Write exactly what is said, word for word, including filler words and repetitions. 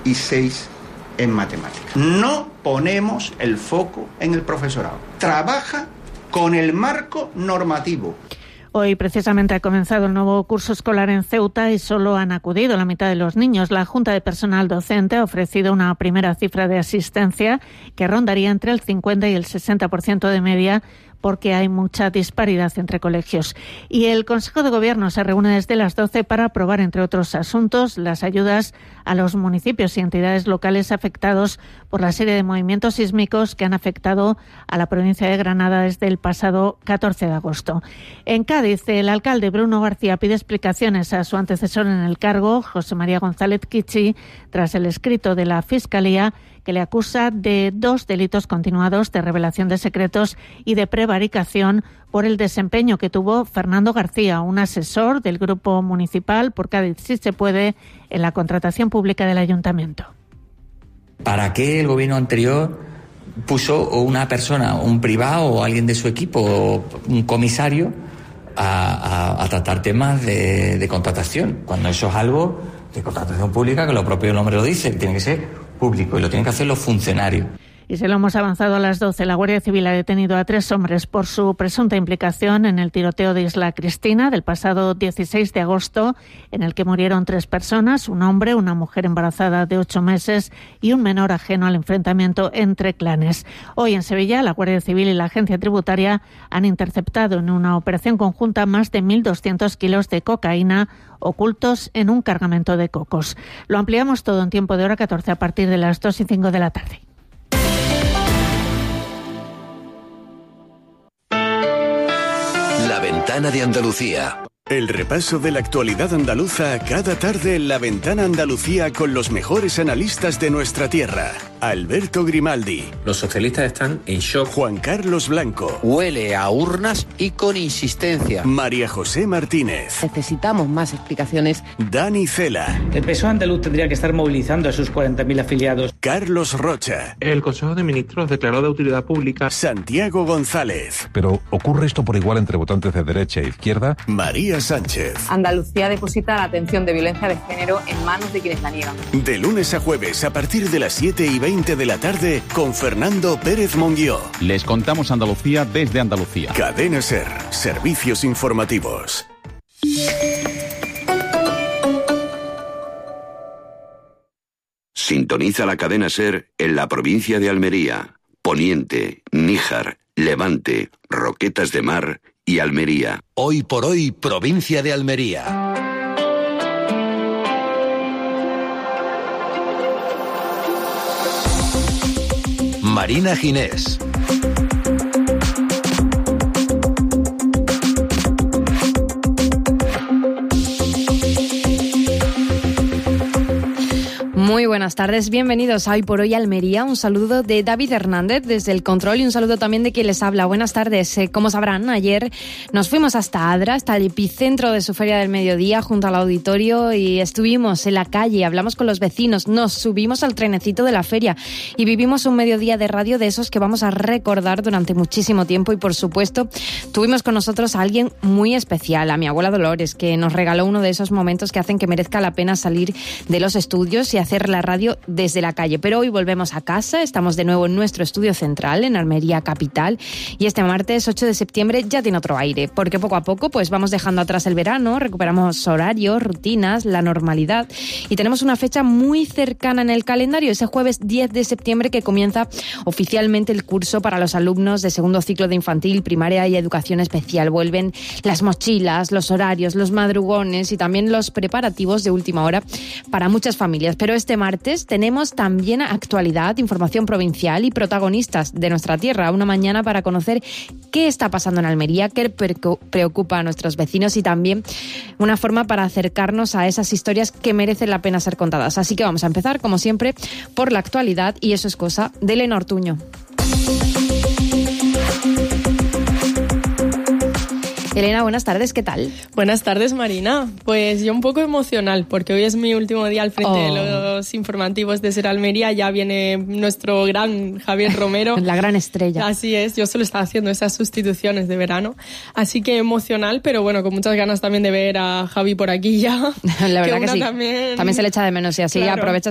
y seis en matemáticas. No ponemos el foco en el profesorado. Trabaja con el marco normativo. Hoy precisamente ha comenzado el nuevo curso escolar en Ceuta y solo han acudido la mitad de los niños. La Junta de Personal Docente ha ofrecido una primera cifra de asistencia que rondaría entre el cincuenta y el sesenta por ciento de media, porque hay mucha disparidad entre colegios. Y el Consejo de Gobierno se reúne desde las doce para aprobar, entre otros asuntos, las ayudas a los municipios y entidades locales afectados por la serie de movimientos sísmicos que han afectado a la provincia de Granada desde el pasado catorce de agosto. En Cádiz, el alcalde Bruno García pide explicaciones a su antecesor en el cargo, José María González Kichi, tras el escrito de la Fiscalía que le acusa de dos delitos continuados de revelación de secretos y de prevaricación por el desempeño que tuvo Fernando García, un asesor del Grupo Municipal por Cádiz Sí Se Puede, en la contratación pública del Ayuntamiento. ¿Para qué el gobierno anterior puso una persona, un privado o alguien de su equipo, o un comisario, a, a, a tratar temas de, de contratación? Cuando eso es algo de contratación pública, que lo propio nombre lo dice, que tiene que ser público y lo tienen que hacer los funcionarios. Y se lo hemos avanzado a las doce. La Guardia Civil ha detenido a tres hombres por su presunta implicación en el tiroteo de Isla Cristina del pasado dieciséis de agosto, en el que murieron tres personas, un hombre, una mujer embarazada de ocho meses y un menor ajeno al enfrentamiento entre clanes. Hoy en Sevilla, la Guardia Civil y la Agencia Tributaria han interceptado en una operación conjunta más de mil doscientos kilos de cocaína ocultos en un cargamento de cocos. Lo ampliamos todo en tiempo de hora catorce a partir de las dos y cinco de la tarde. La Ventana de Andalucía. El repaso de la actualidad andaluza cada tarde en La Ventana Andalucía con los mejores analistas de nuestra tierra. Alberto Grimaldi. Los socialistas están en shock. Juan Carlos Blanco. Huele a urnas y con insistencia. María José Martínez. Necesitamos más explicaciones. Dani Cela. El P S O E andaluz tendría que estar movilizando a sus cuarenta mil afiliados. Carlos Rocha. El Consejo de Ministros declaró de utilidad pública. Santiago González. Pero ¿ocurre esto por igual entre votantes de derecha e izquierda? María Sánchez. Andalucía deposita la atención de violencia de género en manos de quienes la niegan. De lunes a jueves a partir de las siete y veinte de la tarde con Fernando Pérez Monguió. Les contamos Andalucía desde Andalucía. Cadena SER. Servicios informativos. Sintoniza la cadena SER en la provincia de Almería, Poniente, Níjar, Levante, Roquetas de Mar y Almería. Hoy por hoy, provincia de Almería. Marina Ginés. Muy buenas tardes, bienvenidos a Hoy por Hoy Almería. Un saludo de David Hernández desde el control y un saludo también de quien les habla. Buenas tardes. Eh, como sabrán, ayer nos fuimos hasta Adra, hasta el epicentro de su Feria del Mediodía, junto al auditorio, y estuvimos en la calle, hablamos con los vecinos, nos subimos al trenecito de la feria y vivimos un mediodía de radio de esos que vamos a recordar durante muchísimo tiempo. Y por supuesto, tuvimos con nosotros a alguien muy especial, a mi abuela Dolores, que nos regaló uno de esos momentos que hacen que merezca la pena salir de los estudios y hacer la radio desde la calle. Pero hoy volvemos a casa, estamos de nuevo en nuestro estudio central, en Almería capital, y este martes ocho de septiembre ya tiene otro aire, porque poco a poco pues vamos dejando atrás el verano, recuperamos horarios, rutinas, la normalidad, y tenemos una fecha muy cercana en el calendario, ese jueves diez de septiembre que comienza oficialmente el curso para los alumnos de segundo ciclo de infantil, primaria y educación especial. Vuelven las mochilas, los horarios, los madrugones y también los preparativos de última hora para muchas familias. Pero este martes tenemos también actualidad, información provincial y protagonistas de nuestra tierra. Una mañana para conocer qué está pasando en Almería, qué preocupa a nuestros vecinos y también una forma para acercarnos a esas historias que merecen la pena ser contadas. Así que vamos a empezar, como siempre, por la actualidad, y eso es cosa de Elena Ortuño. Elena, buenas tardes, ¿qué tal? Buenas tardes, Marina. Pues yo un poco emocional, porque hoy es mi último día al frente oh. de los informativos de SER Almería. Ya viene nuestro gran Javier Romero. La gran estrella. Así es, yo solo estaba haciendo esas sustituciones de verano. Así que emocional, pero bueno, con muchas ganas también de ver a Javi por aquí ya. La verdad que, que sí. También... también se le echa de menos y así claro. aprovechas